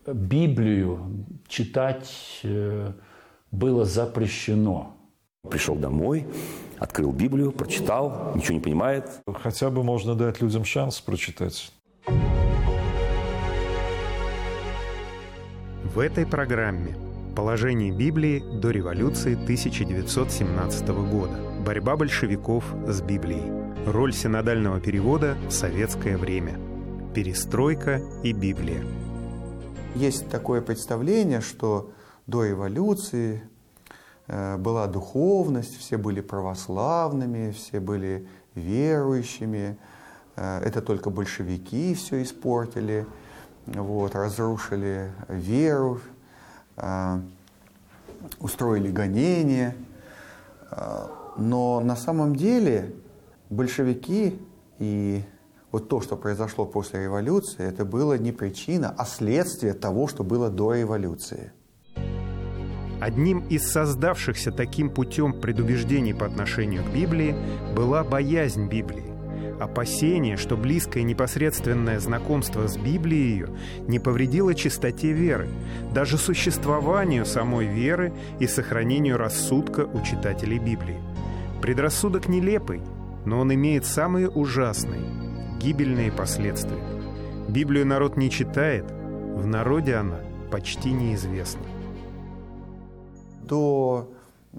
Библию читать было запрещено. Пришел домой, открыл Библию, прочитал, ничего не понимает. Хотя бы можно дать людям шанс прочитать. В этой программе положение Библии до революции 1917 года. Борьба большевиков с Библией. Роль синодального перевода в советское время. Перестройка и Библия. Есть такое представление, что до революции была духовность, все были православными, все были верующими. Это только большевики все испортили, разрушили веру, устроили гонения. Но на самом деле большевики и вот то, что произошло после революции, это было не причина, а следствие того, что было до революции. Одним из создавшихся таким путем предубеждений по отношению к Библии была боязнь Библии. Опасение, что близкое непосредственное знакомство с Библией ее не повредило чистоте веры, даже существованию самой веры и сохранению рассудка у читателей Библии. Предрассудок нелепый, но он имеет самые ужасные, гибельные последствия. Библию народ не читает, в народе она почти неизвестна. До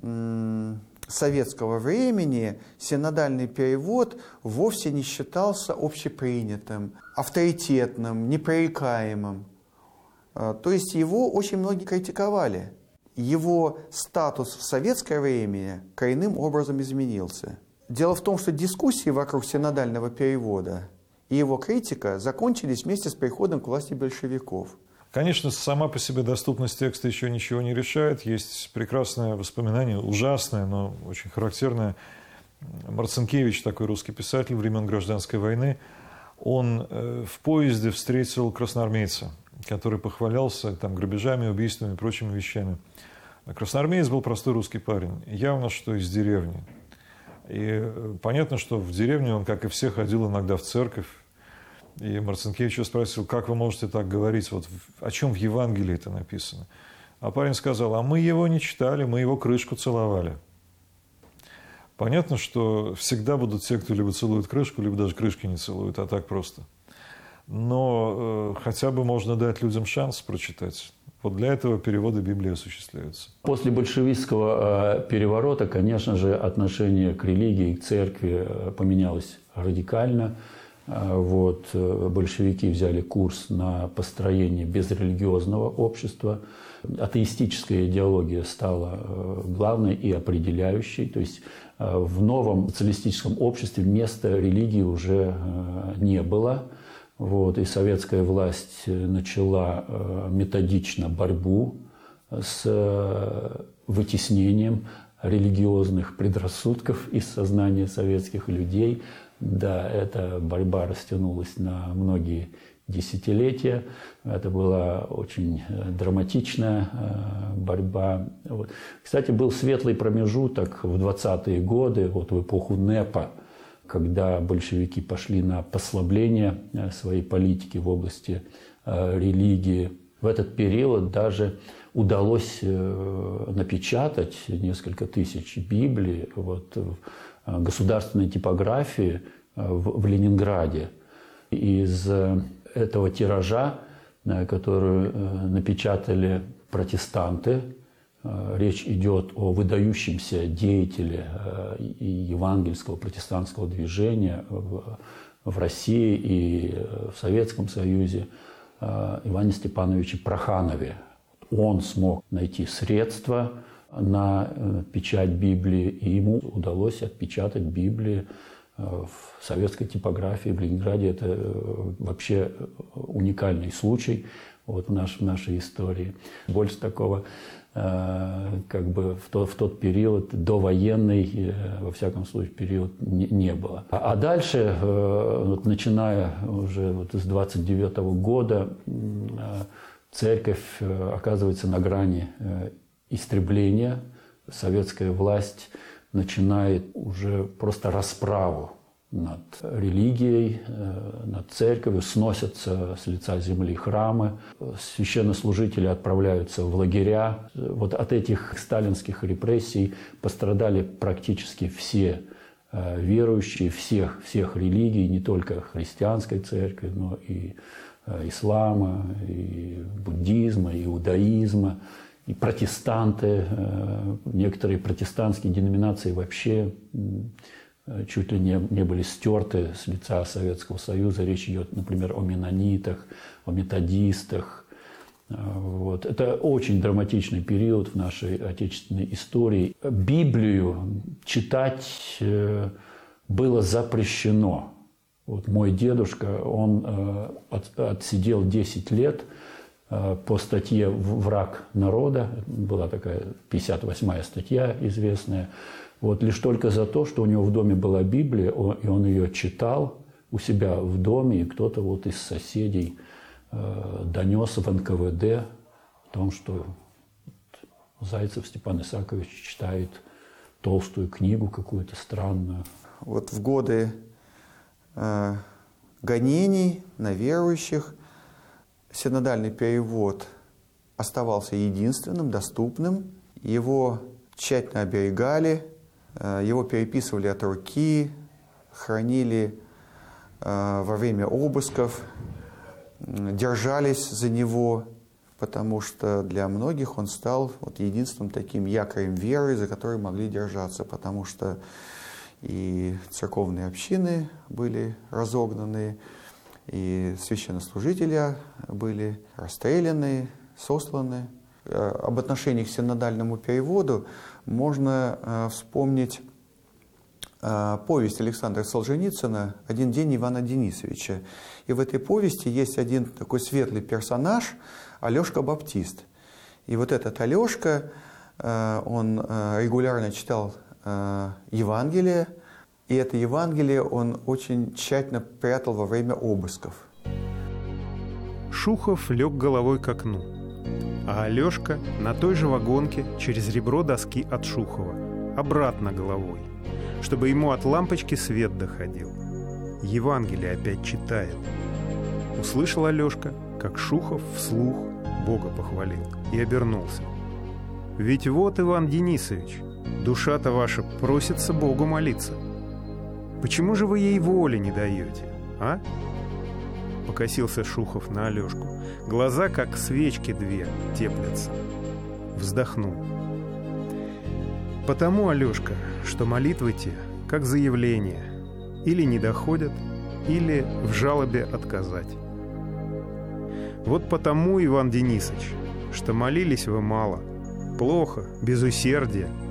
советского времени синодальный перевод вовсе не считался общепринятым, авторитетным, непререкаемым. То есть его очень многие критиковали. Его статус в советское время коренным образом изменился. Дело в том, что дискуссии вокруг синодального перевода и его критика закончились вместе с приходом к власти большевиков. Конечно, сама по себе доступность текста еще ничего не решает. Есть прекрасное воспоминание, ужасное, но очень характерное. Марцинкевич, такой русский писатель времен Гражданской войны, он в поезде встретил красноармейца, который похвалялся там грабежами, убийствами и прочими вещами. Красноармеец был простой русский парень, явно, что из деревни. И понятно, что в деревне он, как и все, ходил иногда в церковь. И Марцинкевич спросил, как вы можете так говорить, вот о чем в Евангелии это написано? А парень сказал, а мы его не читали, мы его крышку целовали. Понятно, что всегда будут те, кто либо целует крышку, либо даже крышки не целуют, а так просто. Но хотя бы можно дать людям шанс прочитать. Вот для этого переводы Библии осуществляются. После большевистского переворота, конечно же, отношение к религии, к церкви поменялось радикально. Большевики взяли курс на построение безрелигиозного общества. Атеистическая идеология стала главной и определяющей. То есть в новом социалистическом обществе места религии уже не было. И советская власть начала методично борьбу с вытеснением религиозных предрассудков из сознания советских людей. Да, эта борьба растянулась на многие десятилетия. Это была очень драматичная борьба. Кстати, был светлый промежуток в 20-е годы, в эпоху НЭПа, когда большевики пошли на послабление своей политики в области религии. В этот период даже удалось напечатать несколько тысяч Библий в государственной типографии в Ленинграде. Из этого тиража, который напечатали протестанты, речь идет о выдающемся деятеле евангельского протестантского движения в России и в Советском Союзе, Иване Степановиче Проханове. Он смог найти средства на печать Библии, и ему удалось отпечатать Библии в советской типографии в Ленинграде. Это вообще уникальный случай в нашей истории. Больше такого в тот период, довоенный, во всяком случае, период не было. А дальше, начиная уже с 1929 года, церковь оказывается на грани истребления. Советская власть начинает уже просто расправу над религией, над церковью, сносятся с лица земли храмы, священнослужители отправляются в лагеря. Вот от этих сталинских репрессий пострадали практически все верующие всех религий, не только христианской церкви, но и ислама, и буддизма, и иудаизма, и протестанты. Некоторые протестантские деноминации вообще чуть ли не были стерты с лица Советского Союза. Речь идет, например, о менонитах, о методистах. Вот. Это очень драматичный период в нашей отечественной истории. Библию читать было запрещено. Вот мой дедушка, он отсидел 10 лет по статье «Враг народа». Была такая 58-я статья известная. Вот лишь только за то, что у него в доме была Библия, и он ее читал у себя в доме, и кто-то вот из соседей донес в НКВД о том, что Зайцев Степан Исаакович читает толстую книгу какую-то странную. Вот в годы гонений на верующих синодальный перевод оставался единственным, доступным. Его тщательно оберегали, его переписывали от руки, хранили во время обысков, держались за него, потому что для многих он стал вот единственным таким якорем веры, за который могли держаться, потому что и церковные общины были разогнаны, и священнослужители были расстреляны, сосланы. Об отношении к синодальному переводу можно вспомнить повесть Александра Солженицына «Один день Ивана Денисовича». И в этой повести есть один такой светлый персонаж – Алешка Баптист. И вот этот Алешка, он регулярно читал Евангелие, и это Евангелие он очень тщательно прятал во время обысков. Шухов лег головой к окну, а Алешка на той же вагонке через ребро доски от Шухова, обратно головой, чтобы ему от лампочки свет доходил. Евангелие опять читает. Услышал Алешка, как Шухов вслух Бога похвалил, и обернулся. «Ведь вот, Иван Денисович, душа-то ваша просится Богу молиться. Почему же вы ей воли не даете, а?» Покосился Шухов на Алешку. Глаза, как свечки две, теплятся. Вздохнул. «Потому, Алешка, что молитвы те, как заявление, или не доходят, или в жалобе отказать. Вот потому, Иван Денисович, что молились вы мало, плохо, без усердия,